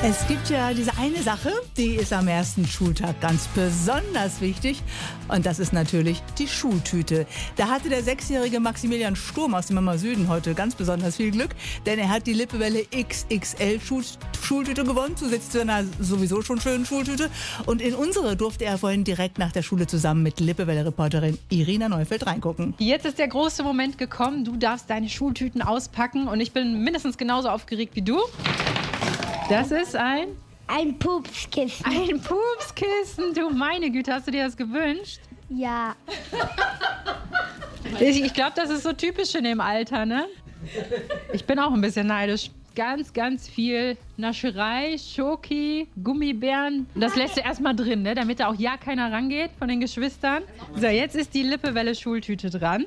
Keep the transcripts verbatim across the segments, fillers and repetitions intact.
Es gibt ja diese eine Sache, die ist am ersten Schultag ganz besonders wichtig. Und das ist natürlich die Schultüte. Da hatte der sechsjährige Maximilian Sturm aus dem Mama Süden heute ganz besonders viel Glück. Denn er hat die Lippewelle X X L Schultüte gewonnen, zusätzlich zu seiner sowieso schon schönen Schultüte. Und in unsere durfte er vorhin direkt nach der Schule zusammen mit Lippewelle-Reporterin Irina Neufeld reingucken. Jetzt ist der große Moment gekommen. Du darfst deine Schultüten auspacken. Und ich bin mindestens genauso aufgeregt wie du. Das ist ein... Ein Pupskissen. Ein Pupskissen. Du meine Güte, hast du dir das gewünscht? Ja. Ich, ich glaube, das ist so typisch in dem Alter, ne? Ich bin auch ein bisschen neidisch. Ganz, ganz viel Nascherei, Schoki, Gummibären. Das lässt du erstmal drin, ne? Damit da auch ja keiner rangeht von den Geschwistern. So, jetzt ist die Lippewelle-Schultüte dran.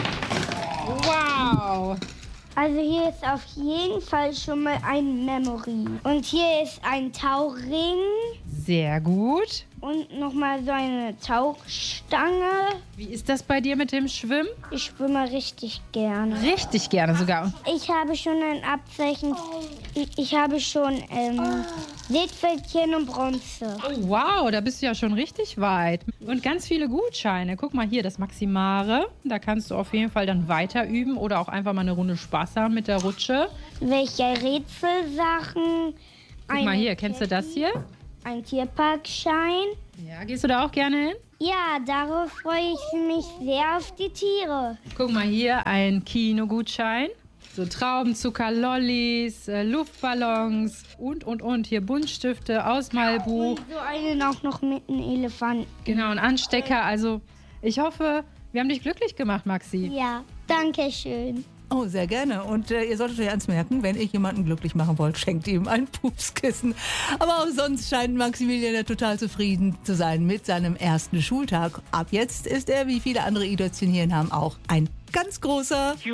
Wow! Also hier ist auf jeden Fall schon mal ein Memory. Und hier ist ein Tauchring Sehr gut. und nochmal so eine Tauchstange. Wie ist das bei dir mit dem Schwimmen? Ich schwimme richtig gerne. Richtig gerne sogar. Ich habe schon ein Abzeichen. Ich, ich habe schon ähm, Seepferdchen und Bronze. Oh, wow, da bist du ja schon richtig weit. Und ganz viele Gutscheine. Guck mal hier, das Maximare. Da kannst du auf jeden Fall dann weiter üben oder auch einfach mal eine Runde Spaß haben mit der Rutsche. Welche Rätselsachen? Guck mal hier, kennst du das hier? Ein Tierparkschein. Ja, gehst du da auch gerne hin? Ja, darauf freue ich mich sehr auf die Tiere. Guck mal hier, ein Kinogutschein. So Traubenzucker, Lollis, äh, Luftballons und, und, und. Hier Buntstifte, Ausmalbuch. Und so einen auch noch mit einem Elefanten. Genau, ein Anstecker. Also ich hoffe, wir haben dich glücklich gemacht, Maxi. Ja, danke schön. Oh, sehr gerne. Und äh, ihr solltet euch eins merken, wenn ihr jemanden glücklich machen wollt, schenkt ihm ein Pupskissen. Aber auch sonst scheint Maximilian ja total zufrieden zu sein mit seinem ersten Schultag. Ab jetzt ist er, wie viele andere i-Dötzchen hier in Hamm, auch ein ganz großer